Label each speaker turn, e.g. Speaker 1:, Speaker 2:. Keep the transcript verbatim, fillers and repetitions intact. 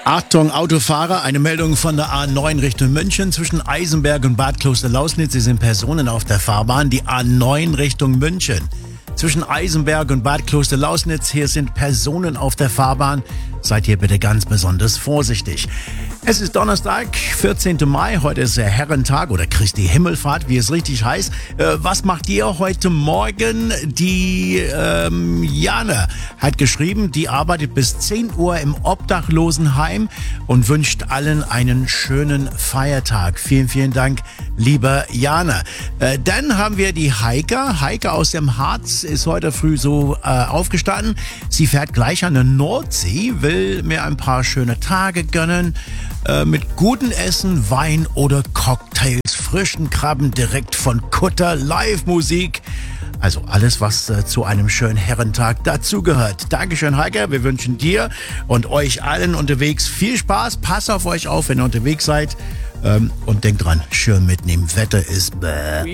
Speaker 1: Achtung, Autofahrer, eine Meldung von der A neun Richtung München zwischen Eisenberg und Bad Klosterlausnitz. Sie sind Personen auf der Fahrbahn, die A neun Richtung München. Zwischen Eisenberg und Bad Klosterlausnitz, hier sind Personen auf der Fahrbahn. Seid hier bitte ganz besonders vorsichtig. Es ist Donnerstag, vierzehnten Mai. Heute ist der Herrentag oder Christi Himmelfahrt, wie es richtig heißt. Äh, was macht ihr heute Morgen? Die ähm, Jana hat geschrieben, die arbeitet bis zehn Uhr im Obdachlosenheim und wünscht allen einen schönen Feiertag. Vielen, vielen Dank, lieber Jana. Äh, dann haben wir die Heike. Heike aus dem Harz ist heute früh so äh, aufgestanden. Sie fährt gleich an der Nordsee, will mir ein paar schöne Tage gönnen. Mit gutem Essen, Wein oder Cocktails, frischen Krabben direkt von Kutter, Live-Musik. Also alles, was äh, zu einem schönen Herrentag dazugehört. Dankeschön, Heike. Wir wünschen dir und euch allen unterwegs viel Spaß. Passt auf euch auf, wenn ihr unterwegs seid. Ähm, und denkt dran, schön mitnehmen. Wetter ist bäh.